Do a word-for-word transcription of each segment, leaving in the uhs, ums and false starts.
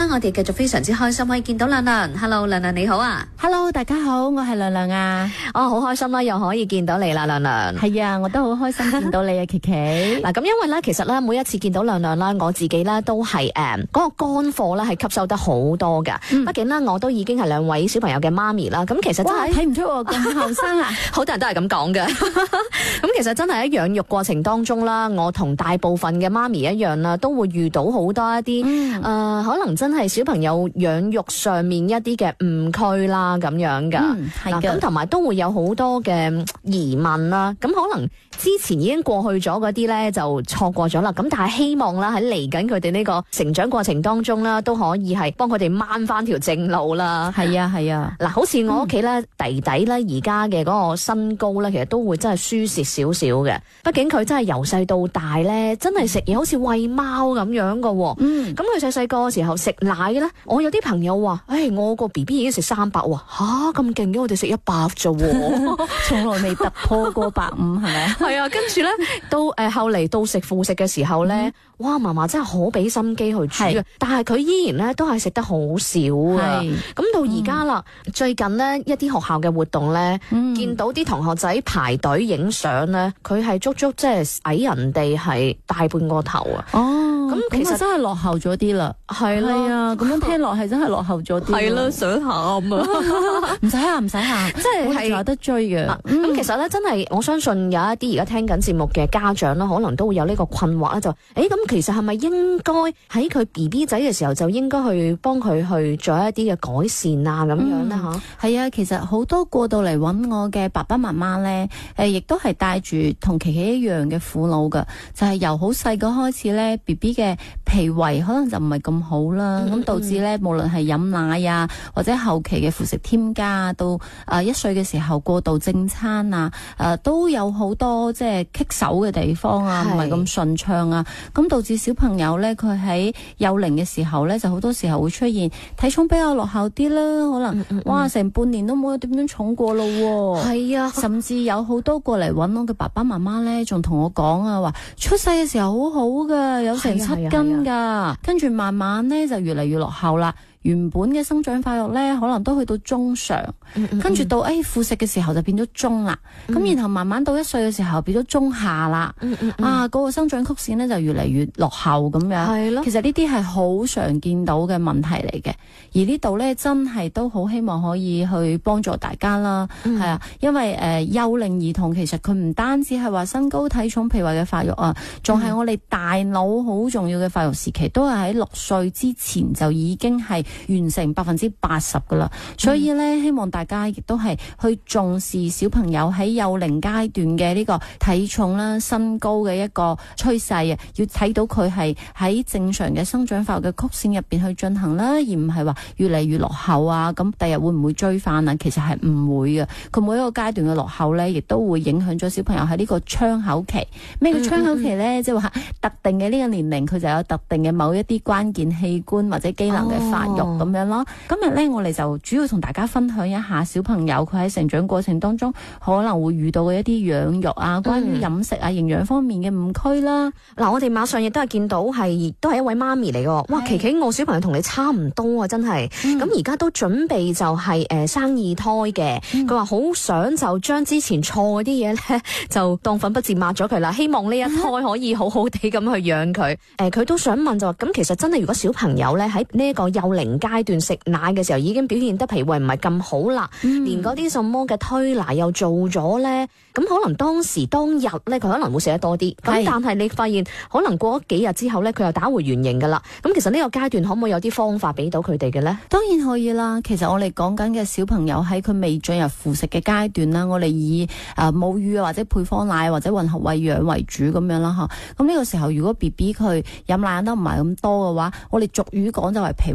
我哋繼續非常之開心可以見到亮亮。Hello， 亮亮你好啊。 Hello， 大家好，我係亮亮啊。 哦，好開心啦，又可以見到你啦，亮亮。 係啊，我都好開心見到你啊，琪琪。 嗱，咁因為咧，其實咧，每一次見到亮亮啦，我自己咧都係誒嗰個乾貨咧係吸收得好多噶。嗯、畢竟咧，我都已經係兩位小朋友嘅媽咪啦。咁其實真係睇唔出我咁後生啊， 好多人都係咁講嘅。咁其實真係喺養育過程當中啦，我同大部分嘅媽咪一樣啦，都會遇到好多一啲誒、嗯呃，可能真係小朋友養育上面一啲嘅誤區啦，咁樣噶。嗱、嗯，咁同埋都會有好多嘅疑問啦。咁可能之前已經過去咗嗰啲咧，就錯過咗啦。咁但係希望啦，喺嚟緊佢哋呢個成長過程當中啦，都可以係幫佢哋掹翻條正路啦。 係啊，係啊。嗱， 好似我屋企咧，嗯、弟弟咧，而家嘅嗰個身高咧，其實都會真係輸蝕少少嘅。畢竟佢真係由細到大咧，真係食嘢好似餵貓咁樣噶。嗯，咁佢細細個嘅時候食奶嘅咧，我有啲朋友話，誒、哎，我個 B B 已經食三百喎，吓咁勁嘅，我哋食一百啫， 從來未突破過百五，係咪？ 係啊，跟住咧，到誒、呃、後嚟到食副食嘅時候咧，嗯、哇，嫲嫲真係好俾心機去煮嘅，但係佢依然咧都係食得好少啊。咁到而家啦，嗯、最近呢，一啲學校嘅活動咧，嗯、見到啲同學仔排隊影相咧，佢係足足即係矮人哋係大半個頭啊。 哦，咁其實真係落後咗啲啦。係係啊，咁樣聽落係真係落後咗啲。 係啦，想喊啊！ 唔使喊，唔使喊，即係係有得追嘅。咁、 嗯嗯、其實咧，真係我相信有一啲而家聽緊節目嘅家長啦，可能都會有呢個困惑咧，就誒咁其實係咪應該喺佢 B B 仔嘅時候就應該去幫佢去做一啲嘅改善啊咁樣咧嚇？ 係、嗯、啊，其實好多過到嚟揾我嘅爸爸媽媽咧，誒亦都係帶住同琪琪一樣嘅苦惱㗎，就係、是、由好細個開始咧 B B 嘅脾胃可能就唔係咁好啦，咁、嗯、導致咧無論係飲奶啊或者後期嘅輔食添加到啊一歲嘅時候過度正餐啊，誒、啊、都有好多即係棘手嘅地方啊，唔係咁順暢啊，咁導致小朋友咧佢喺幼齡嘅時候咧就好多時候會出現體重比較落後啲啦，可能嗯嗯嗯哇成半年都冇點樣重過咯喎，係啊，甚至有好多過嚟揾我嘅爸爸媽媽咧，仲同我講啊話出世嘅時候好好噶，有成七斤噶，跟住慢慢咧就越嚟越落後啦。原本嘅生長發育咧，可能都去到中上，嗯嗯嗯跟住到誒副食嘅時候就變咗中啦，咁、嗯、然後慢慢到一歲嘅時候變咗中下啦，嗯嗯嗯啊嗰、那個生長曲線咧就越嚟越落後咁樣。係咯，其實呢啲係好常見到嘅問題嚟嘅，而呢度咧真係都好希望可以去幫助大家啦，係、嗯、啊，因為誒、呃、幼齡兒童其實佢唔單止係話身高體重脾胃嘅發育啊，仲係我哋大腦好重要嘅發育時期，都係喺六歲之前就已經係完成百分之八十噶啦，所以咧、嗯、希望大家亦都係去重視小朋友喺幼齡階段嘅呢個體重啦、身高嘅一個趨勢啊，要睇到佢係喺正常嘅生長發育嘅曲線入邊去進行啦，而唔係話越嚟越落後啊。咁第日會唔會追翻啊？其實係唔會嘅。佢每一個階段嘅落後咧，亦都會影響咗小朋友喺呢個窗口期。咩叫窗口期咧？即係話特定嘅呢個年齡，佢就有特定嘅某一啲關鍵器官或者機能嘅發育。哦咁樣咯，今日咧我哋就主要同大家分享一下小朋友佢喺成長過程當中可能會遇到嘅一啲養育啊，關於飲食啊、營養方面嘅誤區啦。嗱、嗯，我哋馬上亦都係見到係都係一位媽咪嚟嘅，哇！琪琪，我小朋友同你差唔多啊，真係。咁而家都準備就係、是、誒、呃、生二胎嘅，佢話好想就將之前錯嗰啲嘢咧就當粉筆字抹咗佢啦，希望呢一胎可以好好地咁去養佢。誒、呃，佢都想問就話，咁其實真係如果小朋友咧喺呢一個幼齡階段食奶嘅時候已經表現得脾胃唔係咁好啦，嗯、連嗰啲什麼嘅推拿又做咗咧，咁可能當時當日咧佢可能會食得多啲，咁但係你發現可能過咗幾日之後咧佢又打回原形噶啦，咁其實呢個階段可唔可以有啲方法俾到佢哋嘅咧？當然可以啦，其實我哋講緊嘅小朋友喺佢未進入輔食嘅階段啦，我哋以誒母乳或者配方奶或者混合餵養為主咁樣啦吓，咁呢個時候如果 B B 佢飲奶飲得唔係咁多嘅話，我哋俗語講就係脾胃唔好。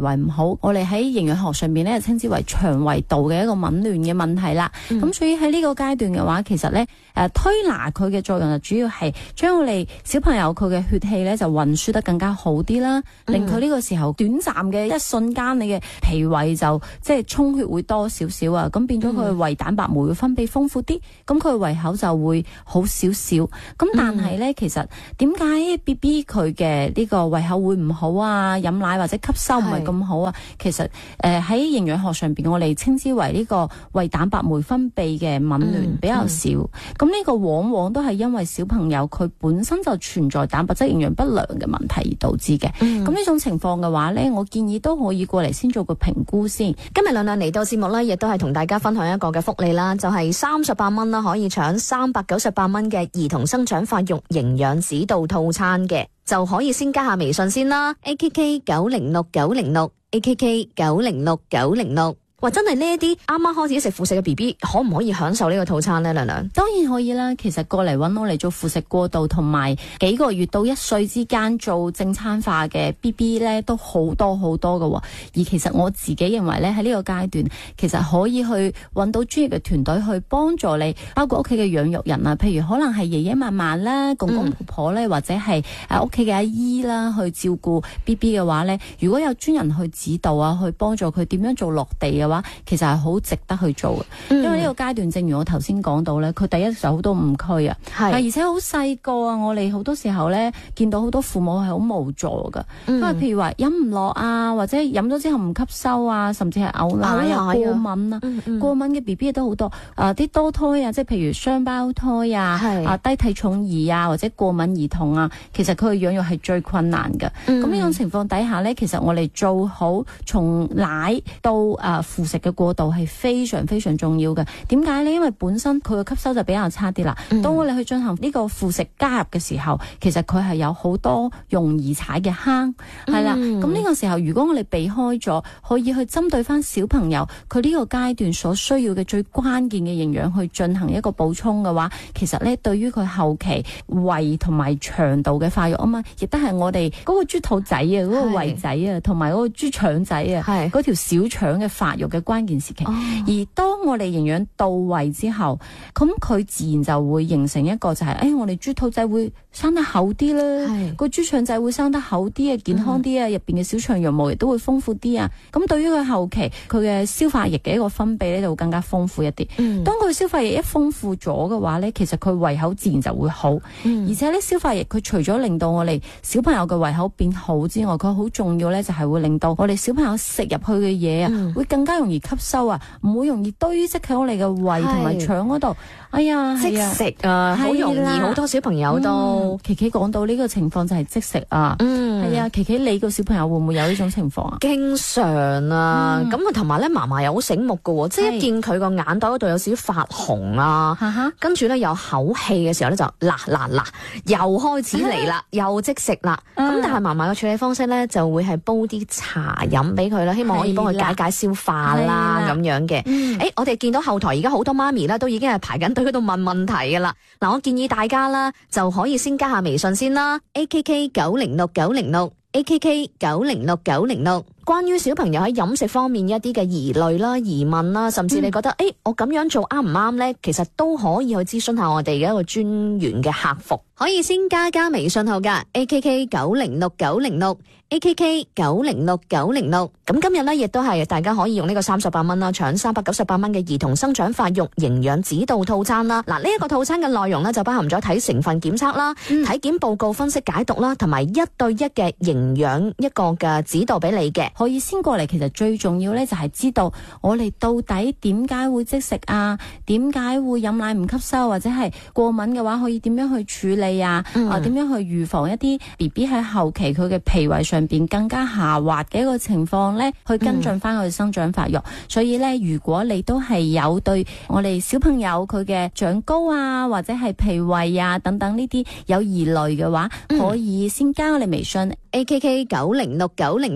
口，我哋喺營養學上面咧稱之為腸胃道嘅一個紊亂嘅問題啦。咁、嗯、所以喺呢個階段嘅話，其實咧誒推拿佢嘅作用就主要係將我哋小朋友佢嘅血氣咧就運輸得更加好啲啦，令佢呢個時候短暫嘅一瞬間，你嘅脾胃就即係充血會多少少啊，咁變咗佢胃蛋白酶會分泌豐富啲，咁佢胃口就會好少少。咁但係咧，其實點解 B B 佢嘅呢個胃口會唔好啊？飲奶或者吸收唔係咁好啊？其實誒喺營養學上邊，我哋稱之為呢個胃蛋白酶分泌嘅紊亂比較少。咁呢、嗯嗯、個往往都係因為小朋友佢本身就存在蛋白質營養不良嘅問題而導致嘅。咁呢、嗯、種情況嘅話咧，我建議都可以過嚟先做個評估先。 今日亮亮嚟到節目咧，亦都係同大家分享一個嘅福利啦，就係三十八蚊啦，可以搶三百九十八蚊嘅兒童生長發育營養指導套餐嘅，就可以先加下微信先啦 ，A K K 九零六九零六 A K K 九零六九零六。哇！真係呢一啲啱啱開始食輔食嘅 B B， 可唔可以享受呢個套餐呢？亮亮當然可以啦。其實過嚟揾我嚟做輔食過渡，同埋幾個月到一歲之間做正餐化嘅 B B 咧，都好多好多嘅。而其實我自己認為咧，喺呢個階段，其實可以去揾到專業嘅團隊去幫助你，包括屋企嘅養育人啊，譬如可能係爺爺嫲嫲啦、公公婆婆咧，嗯、或者係誒屋企嘅阿姨啦，去照顧 B B 嘅話咧，如果有專人去指導啊，去幫助佢點樣做落地嘅話，其實係好值得去做嘅。嗯、因為呢個階段，正如我頭先講到咧，佢第一就好多誤區啊，係而且好細個啊，我哋好多時候咧見到好多父母係好無助噶，嗯、因為譬如話飲唔落啊，或者飲咗之後唔吸收啊，甚至係嘔奶啊、過敏啊，嗯嗯、過敏嘅 B B 都好多，啊、呃、啲多胎啊，即係譬如雙胞胎啊，是啊低體重兒啊，或者過敏兒童啊，其實佢嘅養育係最困難嘅。咁呢、嗯、種情況底下咧，其實我哋做好從奶到啊輔食嘅過渡係非常非常重要嘅。點解呢？因為本身佢嘅吸收就比較差啲啦。嗯、當我哋去進行呢個輔食加入嘅時候，其實佢係有好多容易踩嘅坑，係啦、嗯。咁呢個時候，如果我哋避開咗，可以去針對翻小朋友佢呢個階段所需要嘅最關鍵嘅營養去進行一個補充嘅話，其實呢對於佢後期胃同埋腸道嘅發育啊嘛，亦都係我哋嗰個豬肚仔啊、嗰、嗰個胃仔啊，同埋嗰個豬腸仔啊，嗰條小腸嘅發育嘅關鍵時期。哦、而當我哋營養到位之後，咁佢自然就會形成一個就係、是，誒我哋豬肚仔會生得厚啲啦，個豬腸仔會生得厚啲啊，健康啲啊，入邊嘅小腸羊毛亦都會豐富啲啊。咁對於佢後期佢嘅消化液嘅一個分泌咧，就會更加豐富一啲。嗯、當佢消化液一豐富咗嘅話咧，其實佢胃口自然就會好。嗯、而且咧消化液佢除咗令到我哋小朋友嘅胃口變好之外，佢好重要咧就係會令到我哋小朋友食入去嘅嘢啊，嗯、會更加容易吸收啊，唔會容易堆積喺我哋嘅胃同埋腸嗰度。哎呀， 即食啊，好容易，好多小朋友都。 琪琪講到呢個情況就係即食啊。嗯，係啊，琪琪你個小朋友會唔會有呢種情況啊？ 經常啊，咁啊同埋咧，嫲嫲又好醒目噶喎，即係一見佢個眼袋嗰度有少少發紅啊，跟住咧有口氣嘅時候咧就嗱嗱嗱，又開始嚟啦，又即食啦。咁但係嫲嫲嘅處理方式咧就會係煲啲茶飲俾佢啦，希望可以幫佢解解消化啦咁樣嘅。誒，我哋見到後台而家好多媽咪咧都已經係排緊隊嗰度問問題噶啦。嗱，我建議大家啦就可以先加下微信先啦 ，A K K 九零六九零六 A K K 九零六九零六。關於小朋友喺飲食方面一啲嘅疑慮啦、疑問啦，甚至你覺得誒、嗯欸，我咁樣做啱唔啱呢？其實都可以去諮詢下我哋嘅一個專員嘅客服，可以先加加微信號噶 A K K 九零六九零六 A K K 九零六九零六。咁今日呢，亦都係大家可以用呢個三十八蚊啦，搶三百九十八蚊嘅兒童生長發育營養指導套餐啦。嗱，呢一個套餐嘅內容呢，就包含咗睇成分檢測啦、嗯、體檢報告分析解讀啦，同埋一對一嘅營養一個嘅指導俾你嘅。 可以先過嚟，其實最重要咧就係知道我哋到底點解會即食啊？點解會飲奶唔吸收，或者係過敏嘅話，可以點樣去處理啊？嗯、啊，點樣去預防一啲 B B 喺後期佢嘅脾胃上邊更加下滑嘅一個情況咧？去跟進翻佢生長發育。嗯、所以咧，如果你都係有對我哋小朋友佢嘅長高啊，或者係脾胃啊等等呢啲有疑慮嘅話，嗯、可以先加我哋微信 A K K 九零六九零六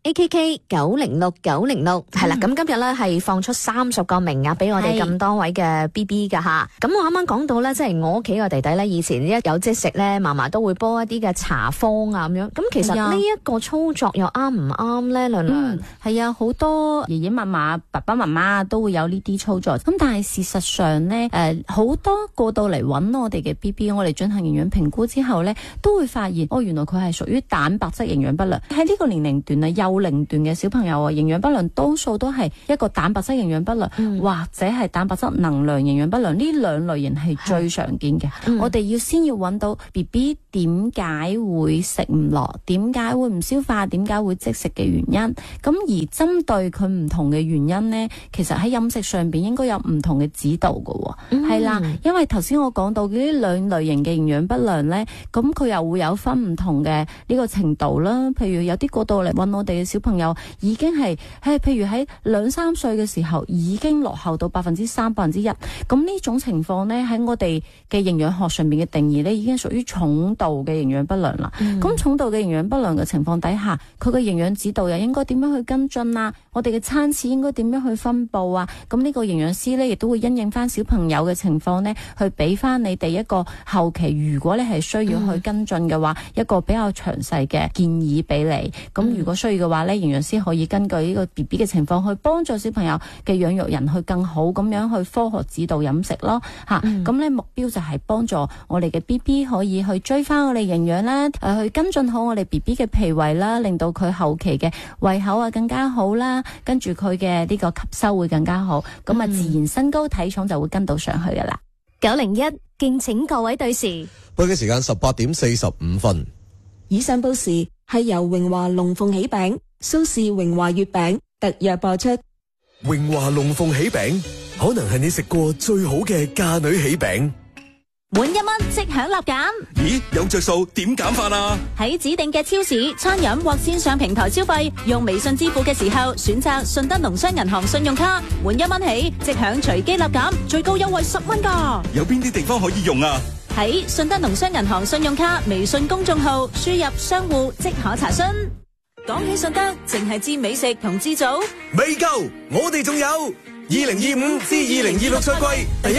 A K K 九零六九零六，係啦。咁今日咧係放出三十個名額俾我哋咁多位嘅 B B 噶吓。咁我啱啱講到咧，即係我屋企個弟弟咧，以前一有積食咧，嫲嫲都會煲一啲嘅茶方啊咁樣。咁其實呢一個操作又啱唔啱咧？娘娘係啊，好多爺爺嫲嫲、爸爸媽媽都會有呢啲操作。咁但係事實上咧，誒好多過到嚟揾我哋嘅 B B， 我哋進行營養評估之後咧，都會發現哦，原來佢係屬於蛋白質營養不良。喺呢個年齡段啊，幼齡段嘅小朋友啊，營養不良多數都係一個蛋白質營養不良，嗯、或者係蛋白質能量營養不良，呢兩類型係最常見嘅。嗯、我哋要先要揾到 B B 點解會食唔落，點解會唔消化，點解會積食嘅原因。咁而針對佢唔同嘅原因呢，其實喺飲食上邊應該有唔同嘅指導嘅。係、嗯、啦，因為頭先我講到呢兩類型嘅營養不良呢，咁佢又會有分唔同嘅呢個程度啦。譬如有啲過到嚟揾我哋嘅小朋友已經係，係譬如喺兩三歲嘅時候已經落後到百分之三、百分之一，咁呢種情況呢，喺我哋嘅營養學上面嘅定義呢，已經屬於重度嘅營養不良啦。咁、嗯、重度嘅營養不良嘅情況底下，佢嘅營養指導又應該點樣去跟進啊？我哋嘅餐次應該點樣去分佈啊？咁呢個營養師呢，亦都會因應翻小朋友嘅情況呢，去俾翻你哋一個後期，如果你係需要去跟進嘅話，嗯、一個比較詳細嘅建議俾你。咁、嗯、如果需要嘅話呢，營養師可以根據呢個 B B 嘅情況去幫助小朋友嘅養育人去更好咁樣去科學指導飲食咯。吓、嗯，咁咧、啊、目標就係幫助我哋嘅 B B 可以去追翻我哋營養啦，誒、呃、去跟進好我哋 B B 嘅脾胃啦，令到佢後期嘅胃口啊更加好啦，跟住佢嘅呢個吸收會更加好，咁啊、嗯、自然身高體重就會跟到上去噶啦。 九零一，敬請各位對時。 北京時間十八點四十五分。 以上報時係由榮華龍鳳喜餅、蘇氏榮華月餅特約播出。 榮華龍鳳喜餅可能係你食過最好嘅嫁女喜餅。 滿一蚊即享立減。 咦，有着數點減法啊？ 喺指定嘅超市、餐飲或線上平台消費，用微信支付嘅時候，選擇順德農商銀行信用卡，滿一蚊起即享隨機立減，最高優惠十蚊噶。 有邊啲地方可以用啊？ 喺順德農商銀行信用卡微信公眾號輸入商戶即可查詢。講起順德，淨係知美食同知祖未夠，我哋仲有二零二五至二零二六賽季第一